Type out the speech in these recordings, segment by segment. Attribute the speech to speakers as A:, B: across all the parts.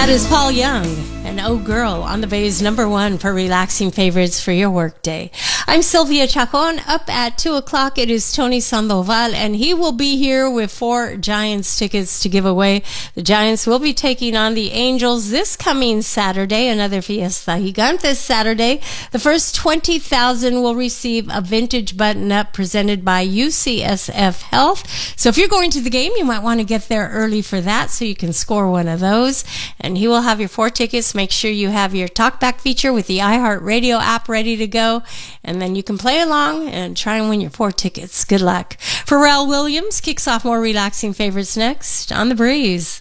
A: That is Paul Young and Oh Girl on the Bay's #1 for relaxing favorites for your workday. I'm Sylvia Chacon. Up at 2 o'clock, it is Tony Sandoval, and he will be here with 4 Giants tickets to give away. The Giants will be taking on the Angels this coming Saturday, another Fiesta Gigantes Saturday. The first 20,000 will receive a vintage button-up presented by UCSF Health. So if you're going to the game, you might want to get there early for that so you can score one of those. And he will have your 4 tickets. Make sure you have your talkback feature with the iHeartRadio app ready to go. And then you can play along and try and win your 4 tickets. Good luck. Pharrell Williams kicks off more relaxing favorites next on The Breeze.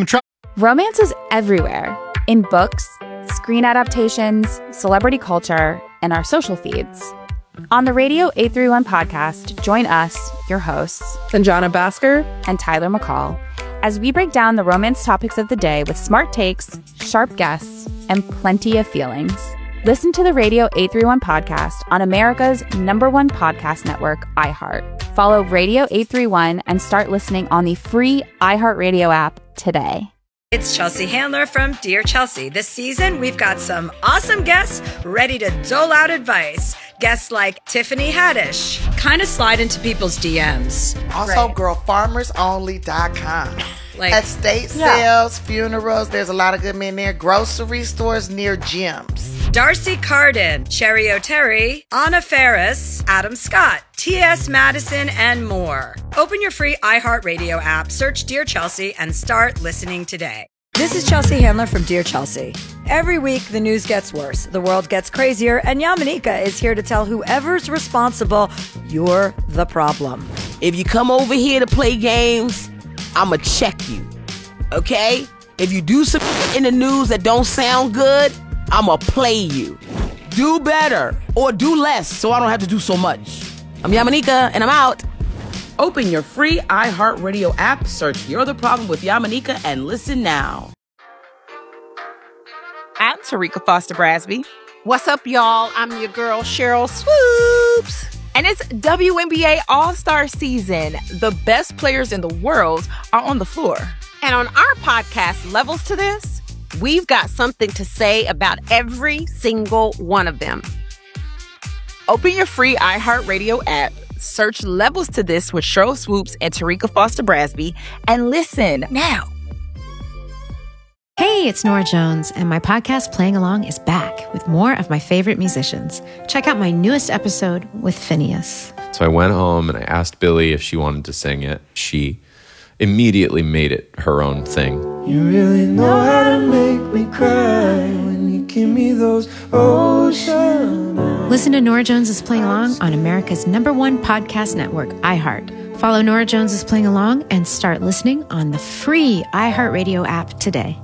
B: Romance is everywhere. In books, screen adaptations, celebrity culture, and our social feeds. On the Radio 831 podcast, join us, your hosts,
C: Sanjana Bhaskar
B: and Tyler McCall, as we break down the romance topics of the day with smart takes, sharp guests, and plenty of feelings. Listen to the Radio 831 podcast on America's #1 podcast network, iHeart. Follow Radio 831 and start listening on the free iHeartRadio app today.
D: It's Chelsea Handler from Dear Chelsea. This season, we've got some awesome guests ready to dole out advice. Guests like Tiffany Haddish kind of slide into people's DMs.
E: Also, girlfarmersonly.com.
D: Like
E: estate sales, funerals, there's a lot of good men there. Grocery stores near gyms.
D: Darcy Carden, Cherry O'Terry, Anna Ferris, Adam Scott, T.S. Madison, and more. Open your free iHeartRadio app, search Dear Chelsea, and start listening today. This is Chelsea Handler from Dear Chelsea. Every week, the news gets worse, the world gets crazier, and Yamanika is here to tell whoever's responsible, you're the problem.
F: If you come over here to play games, I'ma check you, okay? If you do some in the news that don't sound good, I'ma play you. Do better or do less so I don't have to do so much. I'm Yamanika and I'm out.
C: Open your free iHeartRadio app, search You're the Problem with Yamanika, and listen now. I'm Tarika Foster Brasby.
G: What's up, y'all? I'm your girl, Cheryl Swoops.
C: And it's WNBA All-Star season. The best players in the world are on the floor.
G: And on our podcast, Levels to This, we've got something to say about every single one of them.
C: Open your free iHeartRadio app, search Levels to This with Cheryl Swoops and Tarika Foster Brasby, and listen now.
H: Hey, it's Nora Jones, and my podcast Playing Along is back with more of my favorite musicians. Check out my newest episode with Phineas.
I: So I went home and I asked Billy if she wanted to sing it. She immediately made it her own thing.
J: You really know how to make me cry when you give me those ocean eyes.
H: Listen to Nora Jones' Playing Along on America's #1 podcast network, iHeart. Follow Nora Jones' Playing Along and start listening on the free iHeartRadio app today.